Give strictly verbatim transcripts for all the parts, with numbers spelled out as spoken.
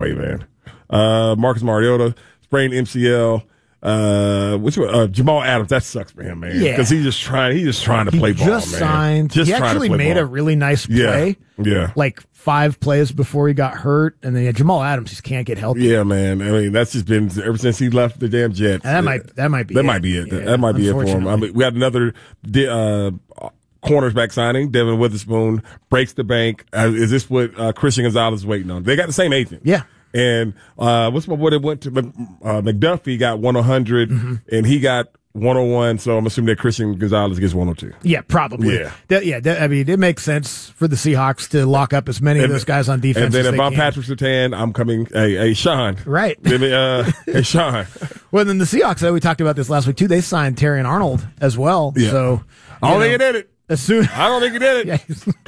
play, man. Uh, Marcus Mariota, sprained M C L. Uh, which one? Uh, Jamal Adams, that sucks for him, man. Yeah. Because he's just trying, he's just trying to he play ball, man. Just signed. Just he trying actually to play made ball. a really nice play. Yeah. yeah. Like five plays before he got hurt. And then yeah, Jamal Adams just can't get healthy. Yeah, man. I mean, that's just been ever since he left the damn Jets. And that might that might be that it. might be it. Yeah, that might be it for him. I mean, we had another uh, cornersback signing. Devin Witherspoon breaks the bank. Uh, is this what uh, Christian Gonzalez is waiting on? They got the same agent. Yeah. And uh, what's my boy that went to uh, McDuffie got one hundred, mm-hmm. and he got one oh one. So I'm assuming that Christian Gonzalez gets one oh two. Yeah, probably. Yeah, that, yeah. That, I mean, it makes sense for the Seahawks to lock up as many and, of those guys on defense. And then as if they I'm can. Patrick Surtain, I'm coming. Hey, hey, Sean. Right. Uh, hey, Sean. Well, then the Seahawks. We talked about this last week too. They signed Terrion Arnold as well. Yeah. So I don't know, think he did it. As soon, I don't think he did it.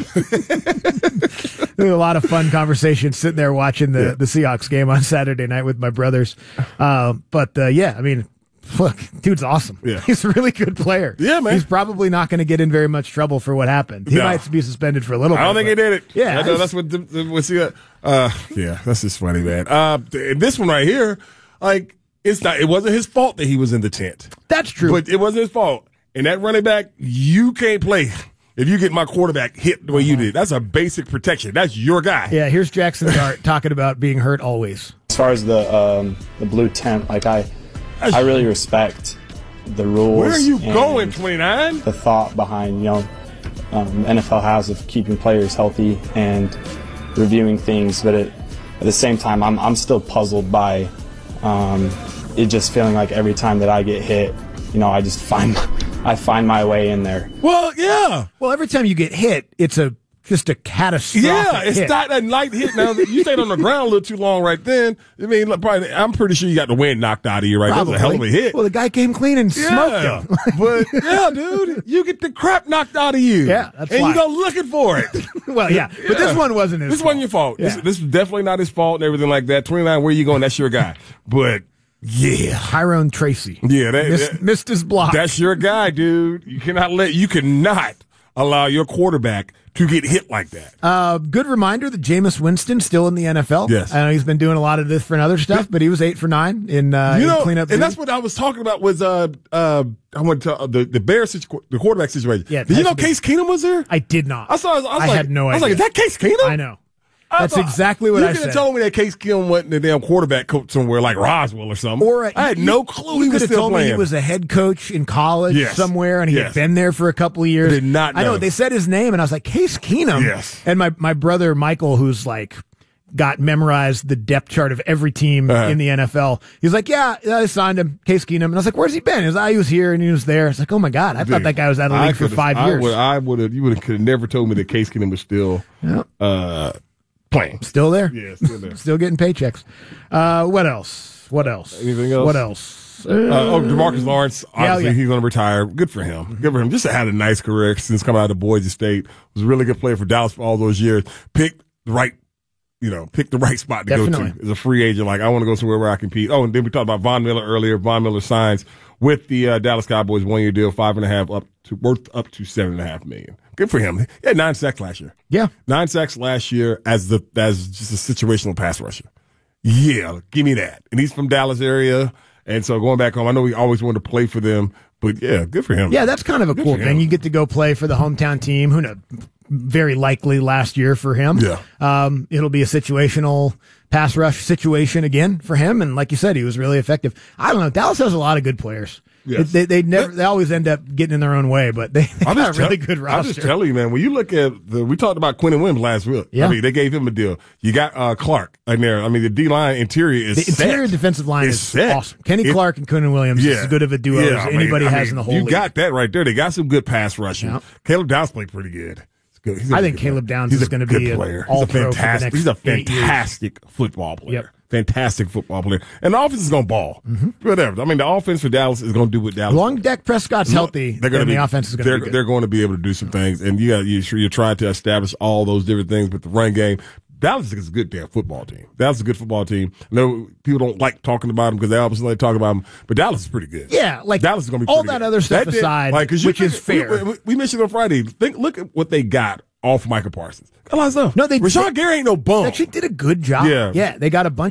Yeah, there was a lot of fun conversation sitting there watching the, yeah. the Seahawks game on Saturday night with my brothers. Uh, but uh, yeah, I mean, look, dude's awesome. Yeah. He's a really good player. Yeah, man. He's probably not going to get in very much trouble for what happened. He no. might be suspended for a little bit. I don't think he did it. Yeah. I know, that's what, what's the, uh, yeah, that's just funny, man. Uh, this one right here, like, it's not, it wasn't his fault that he was in the tent. That's true. But it wasn't his fault. And that running back, you can't play if you get my quarterback hit the way you did. That's a basic protection. That's your guy. Yeah, here's Jackson Dart talking about being hurt always. As far as the um, the blue tent, like I, I really respect the rules. Where are you going, twenty-nine? The thought behind, you know, um, N F L has of keeping players healthy and reviewing things, but it, at the same time, I'm I'm still puzzled by um, it just feeling like every time that I get hit, you know, I just find I find my way in there. Well, yeah. Well, every time you get hit, it's a just a catastrophic Yeah, it's hit. not a light hit. Now, you stayed on the ground a little too long right then. I mean, look, probably, I'm pretty sure you got the wind knocked out of you right there. That was a hell of a hit. Well, the guy came clean and yeah, smoked him. But, yeah, dude, you get the crap knocked out of you. Yeah, that's And why. you go looking for it. Well, yeah, yeah. but this one wasn't his This fault. wasn't your fault. Yeah. This, this was definitely not his fault and everything like that. twenty-nine, where you going? That's your guy. But, yeah. Tyrone Tracy. Yeah, that, missed, that, missed his block. That's your guy, dude. You cannot let, you cannot allow your quarterback to get hit like that. Uh, good reminder that Jameis Winston still in the N F L. Yes. I know he's been doing a lot of different other stuff, but he was eight for nine in, uh, you know, in cleanup. And that's what I was talking about was, uh, uh, I went to uh, the, the Bears, situ- the quarterback situation. Yeah, Did you know been, Case Keenum was there? I did not. I saw, I was, I was I like, had no I was idea. like, is that Case Keenum? I know. I That's thought, exactly what you I could said. have told me that Case Keenum wasn't the damn quarterback coach somewhere like Roswell or something. Or uh, I had you, no clue you he was could have still told playing. me he was a head coach in college Yes. somewhere, and he Yes. had been there for a couple of years. I did not know. I know they said his name, and I was like, Case Keenum. Yes. And my my brother Michael, who's like got memorized the depth chart of every team Uh-huh. in the N F L. He's like, yeah, I signed him, Case Keenum, and I was like, where's he been? He was, I was here and he was there. It's like, oh my god, I Dude, thought that guy was out of the I league for could've- five I years. would, I would have. You would have could have never told me that Case Keenum was still Yeah. uh, playing. Still there? Yeah, still there. Still getting paychecks. Uh, what else? What else? Anything else? What else? Uh, oh, DeMarcus Lawrence, obviously yeah. he's going to retire. Good for him. Good for him. Just had a nice career since coming out of Boise State. Was a really good player for Dallas for all those years. Picked the right, you know, picked the right spot to Definitely. go to as a free agent. Like, I want to go somewhere where I compete. Oh, and then we talked about Von Miller earlier. Von Miller signs with the uh, Dallas Cowboys, one year deal, five and a half up to worth up to seven and a half million. Good for him. He had nine sacks last year. Yeah. Nine sacks last year as the as just a situational pass rusher. Yeah, give me that. And he's from Dallas area. And so going back home, I know he always wanted to play for them, but yeah, good for him. Yeah, that's kind of a Good cool for thing. him. You get to go play for the hometown team. Who knows? Very likely last year for him. Yeah. Um, it'll be a situational pass rush situation again for him. And like you said, he was really effective. I don't know. Dallas has a lot of good players. Yes. They, they never, they always end up getting in their own way, but they, they I'm got a just really tell- good roster. I'm just telling you, man, when you look at the, we talked about Quentin Williams last week. Yeah. I mean, they gave him a deal. You got, uh, Clark in there. I mean, the D-line interior is The interior set. defensive line It's is set. awesome. Kenny It- Clark and Quentin Williams is as good of a duo Yeah, as I mean, anybody I has mean, in the whole you league. got that right there. They got some good pass rushing. Yeah. Caleb Downs played pretty good. It's good. He's a I think good Caleb player. Downs He's is a gonna good be an player. all-pro He's a for the fantastic. next He's a eight years. fantastic football player. Yep. Fantastic football player. And the offense is going to ball. Mm-hmm. Whatever. I mean, the offense for Dallas is going to do what Dallas As long as does. Dak Prescott's healthy, They're gonna then be, the offense is going they're, to be good. They're going to be able to do some things. And you got, you, you're trying to establish all those different things with the run game. Dallas is a good damn football team. Dallas is a good football team. I know people don't like talking about them because they obviously like talking about them, but Dallas is pretty good. Yeah, like Dallas is going to be all pretty that good. other stuff That did- aside, like, 'cause you which think- is fair. We, we, we mentioned on Friday. Think, look at what they got off Micah Parsons. Got a lot of stuff. No, they Rashawn they- Gary ain't no bum. They actually did a good job. Yeah. yeah, they got a bunch